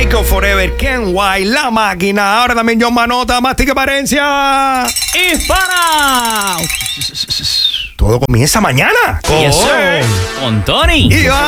Chico Forever, Ken White, La Máquina. Ahora también John Manota, Mastica Parencia. ¡Hispana! Todo comienza mañana. Yes, sir. Con Tony. Iván.